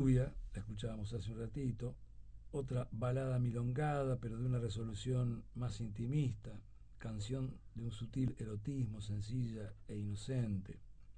Lluvia, la escuchábamos hace un ratito, otra balada milongada, pero de una resolución más intimista, canción de un sutil erotismo, sencilla e inocente.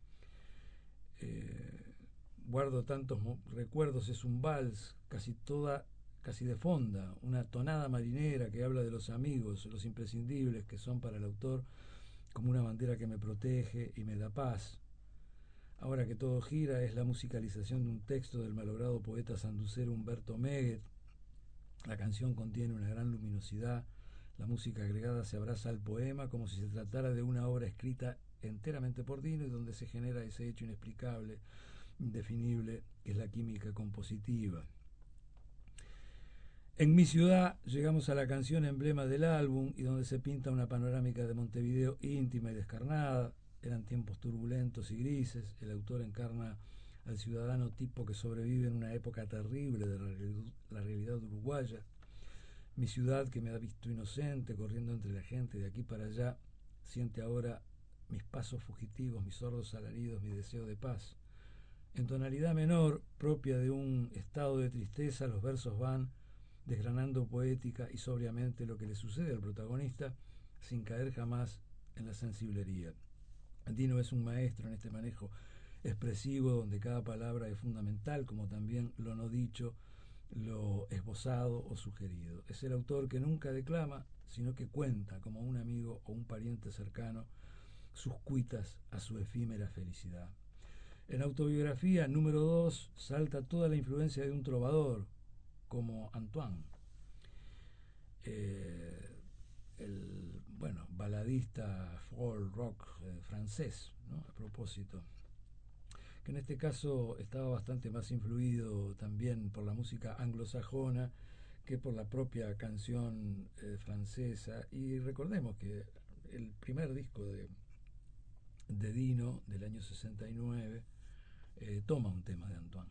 Eh, Guardo tantos recuerdos, es un vals, casi de fonda, una tonada marinera que habla de los amigos, los imprescindibles que son para el autor como una bandera que me protege y me da paz. Ahora que todo gira es la musicalización de un texto del malogrado poeta sanducero Humberto Meguet. La canción contiene una gran luminosidad, la música agregada se abraza al poema como si se tratara de una obra escrita enteramente por Dino y donde se genera ese hecho inexplicable, indefinible, que es la química compositiva. En mi ciudad llegamos a la canción emblema del álbum y donde se pinta una panorámica de Montevideo íntima y descarnada. Eran tiempos turbulentos y grises. El autor encarna al ciudadano tipo que sobrevive en una época terrible de la realidad uruguaya. Mi ciudad, que me ha visto inocente, corriendo entre la gente de aquí para allá, siente ahora mis pasos fugitivos, mis sordos alaridos, mi deseo de paz. En tonalidad menor, propia de un estado de tristeza, los versos van desgranando poética y sobriamente lo que le sucede al protagonista, sin caer jamás en la sensiblería. Dino es un maestro en este manejo expresivo donde cada palabra es fundamental, como también lo no dicho, lo esbozado o sugerido. Es el autor que nunca declama, sino que cuenta, como un amigo o un pariente cercano, sus cuitas a su efímera felicidad. En autobiografía número 2 salta toda la influencia de un trovador, como Antoine, eh, el baladista folk rock francés, ¿no? A propósito, que en este caso estaba bastante más influido también por la música anglosajona que por la propia canción francesa. Y recordemos que el primer disco de Dino, del año 69, toma un tema de Antoine.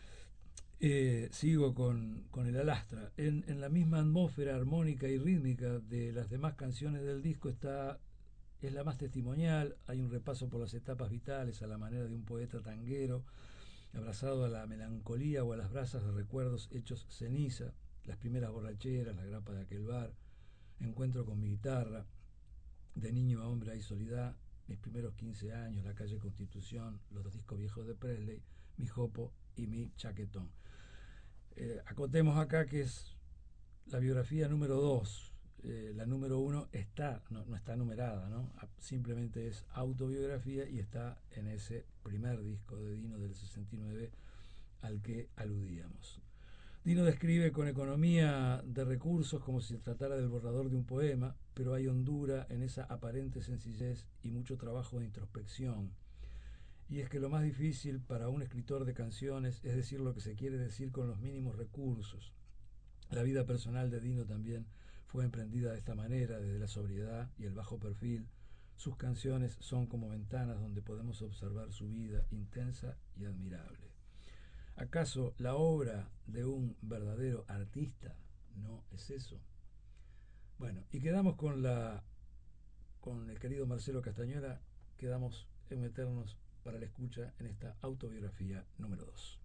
Sigo con el Alastra. En la misma atmósfera armónica y rítmica de las demás canciones del disco es la más testimonial. Hay un repaso por las etapas vitales a la manera de un poeta tanguero, abrazado a la melancolía o a las brasas de recuerdos hechos ceniza, las primeras borracheras, la grapa de aquel bar, encuentro con mi guitarra, de niño a hombre hay soledad, mis primeros 15 años, la calle Constitución, los dos discos viejos de Presley, mi jopo y mi chaquetón. Acotemos acá que es la biografía número 2. La número 1 no está numerada, ¿no? Simplemente es autobiografía y está en ese primer disco de Dino del 69 al que aludíamos. Dino describe con economía de recursos como si se tratara del borrador de un poema, pero hay hondura en esa aparente sencillez y mucho trabajo de introspección. Y es que lo más difícil para un escritor de canciones es decir lo que se quiere decir con los mínimos recursos. La vida personal de Dino también fue emprendida de esta manera, desde la sobriedad y el bajo perfil. Sus canciones son como ventanas donde podemos observar su vida intensa y admirable. ¿Acaso la obra de un verdadero artista no es eso? Bueno, y quedamos con el querido Marcelo Castañuela, quedamos en meternos para la escucha en esta autobiografía número 2.